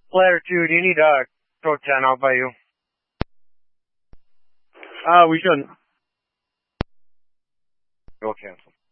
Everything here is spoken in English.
Later, dude, you need code 10, I'll buy you. We shouldn't. Go cancel.